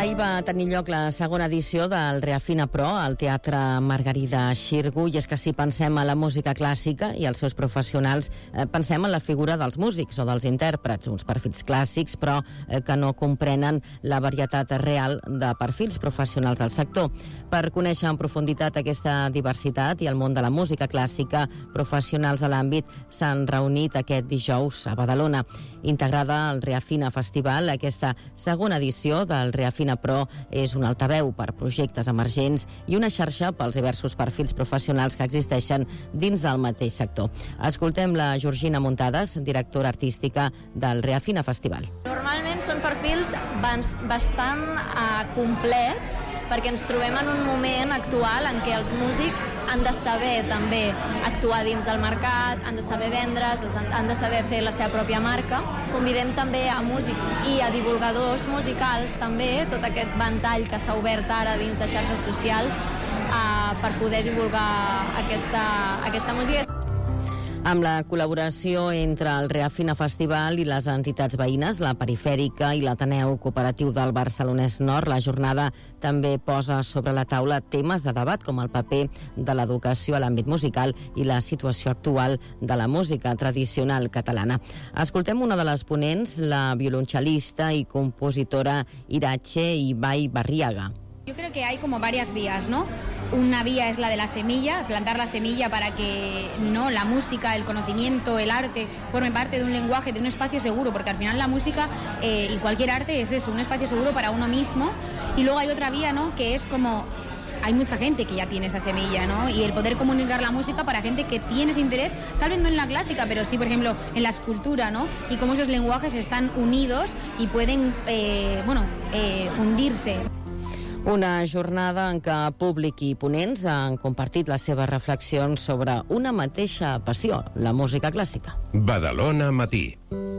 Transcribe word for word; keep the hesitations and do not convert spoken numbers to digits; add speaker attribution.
Speaker 1: Ahir va tenir lloc la segona edició del Reafina Pro al Teatre Margarida Xirgu, i és que si pensem a la música clàssica i als seus professionals, eh, pensem en la figura dels músics o dels intèrprets, uns perfils clàssics però eh, que no comprenen la varietat real de perfils professionals del sector. Per conèixer en profunditat aquesta diversitat i el món de la música clàssica, professionals de l'àmbit s'han reunit aquest dijous a Badalona. Integrada al Reafina Festival, aquesta segona edició del Reafina Pro és un altaveu per projectes emergents i una xarxa pels diversos perfils professionals que existeixen dins del mateix sector. Escoltem la Georgina Muntades, directora artística del Reafina Festival.
Speaker 2: Normalment són perfils bastant uh, complets, perquè ens trobem en un moment actual en què els músics han de saber també actuar dins del mercat, han de saber vendre's, han de saber fer la seva pròpia marca. Convidem també a músics i a divulgadors musicals també, tot aquest ventall que s'ha obert ara dins de xarxes socials eh, per poder divulgar aquesta, aquesta música.
Speaker 1: Amb la col·laboració entre el Reafina Festival i les entitats veïnes, la Perifèrica i l'Ateneu Cooperatiu del Barcelonès Nord, la jornada també posa sobre la taula temes de debat com el paper de l'educació a l'àmbit musical i la situació actual de la música tradicional catalana. Escoltem una de les ponents, la violoncel·lista y compositora Irache Ibai Barriaga.
Speaker 3: Yo creo que hay como varias vías, ¿no? Una vía es la de la semilla, plantar la semilla para que no la música, el conocimiento, el arte forme parte de un lenguaje, de un espacio seguro, porque al final la música eh, y cualquier arte es eso, un espacio seguro para uno mismo. Y luego hay otra vía, ¿no? Que es como hay mucha gente que ya tiene esa semilla, ¿no? Y el poder comunicar la música para gente que tiene ese interés, tal vez no en la clásica, pero sí, por ejemplo, en la escultura, ¿no? Y cómo esos lenguajes están unidos y pueden, eh, bueno, eh, fundirse.
Speaker 1: Una jornada en què públic i ponents han compartit les seves reflexions sobre una mateixa passió, la música clàssica.
Speaker 4: Badalona Matí.